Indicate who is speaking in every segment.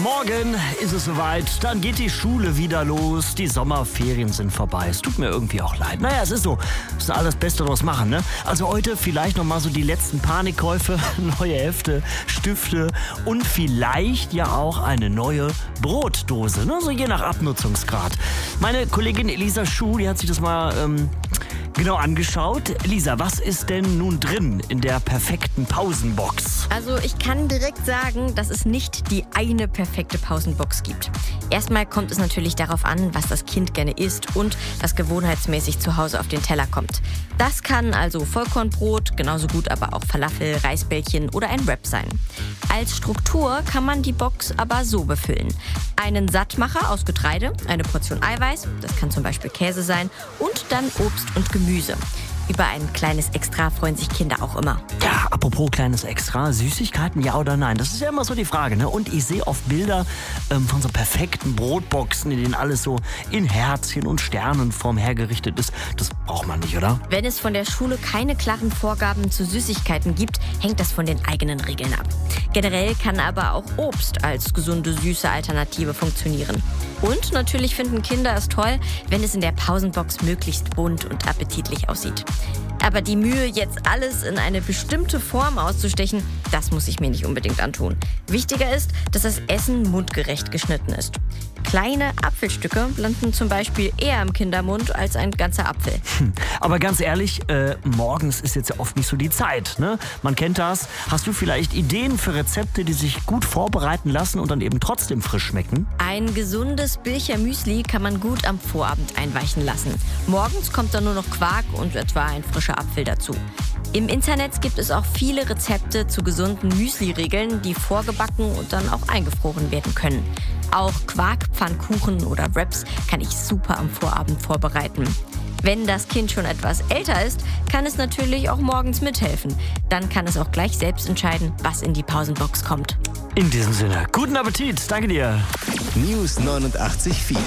Speaker 1: Morgen ist es soweit, dann geht die Schule wieder los, die Sommerferien sind vorbei. Es tut mir irgendwie auch leid. Naja, es ist so, wir müssen alles Beste draus machen, ne? Also heute vielleicht nochmal so die letzten Panikkäufe, neue Hefte, Stifte und vielleicht ja auch eine neue Brotdose, ne? So je nach Abnutzungsgrad. Meine Kollegin Elisa Schuh, die hat sich das mal genau angeschaut. Lisa, was ist denn nun drin in der perfekten Pausenbox?
Speaker 2: Also ich kann direkt sagen, dass es nicht die eine perfekte Pausenbox gibt. Erstmal kommt es natürlich darauf an, was das Kind gerne isst und was gewohnheitsmäßig zu Hause auf den Teller kommt. Das kann also Vollkornbrot, genauso gut aber auch Falafel, Reisbällchen oder ein Wrap sein. Als Struktur kann man die Box aber so befüllen. Einen Sattmacher aus Getreide, eine Portion Eiweiß, das kann zum Beispiel Käse sein, und dann Obst und Gemüse. Über ein kleines Extra freuen sich Kinder auch immer.
Speaker 1: Ja, apropos kleines Extra, Süßigkeiten, ja oder nein? Das ist ja immer so die Frage, ne? Und ich sehe oft Bilder von so perfekten Brotboxen, in denen alles so in Herzchen und Sternenform hergerichtet ist. Das braucht man nicht, oder?
Speaker 2: Wenn es von der Schule keine klaren Vorgaben zu Süßigkeiten gibt, hängt das von den eigenen Regeln ab. Generell kann aber auch Obst als gesunde, süße Alternative funktionieren. Und natürlich finden Kinder es toll, wenn es in der Pausenbox möglichst bunt und appetitlich aussieht. Aber die Mühe, jetzt alles in eine bestimmte Form auszustechen, das muss ich mir nicht unbedingt antun. Wichtiger ist, dass das Essen mundgerecht geschnitten ist. Kleine Apfelstücke landen zum Beispiel eher im Kindermund als ein ganzer Apfel.
Speaker 1: Aber ganz ehrlich, morgens ist jetzt ja oft nicht so die Zeit, ne? Man kennt das. Hast du vielleicht Ideen für Rezepte, die sich gut vorbereiten lassen und dann eben trotzdem frisch schmecken?
Speaker 2: Ein gesundes Bilcher Müsli kann man gut am Vorabend einweichen lassen. Morgens kommt dann nur noch Quark und etwa ein frischer Apfel dazu. Im Internet gibt es auch viele Rezepte zu gesunden Müsli-Riegeln, die vorgebacken und dann auch eingefroren werden können. Auch Quarkpfannkuchen oder Wraps kann ich super am Vorabend vorbereiten. Wenn das Kind schon etwas älter ist, kann es natürlich auch morgens mithelfen. Dann kann es auch gleich selbst entscheiden, was in die Pausenbox kommt.
Speaker 1: In diesem Sinne, guten Appetit, danke dir.
Speaker 3: News 89.4.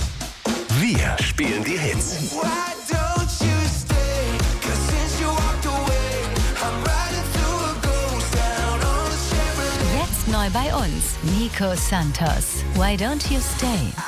Speaker 3: Wir spielen die Hits.
Speaker 4: Jetzt neu bei uns, Nico Santos. Why don't you stay?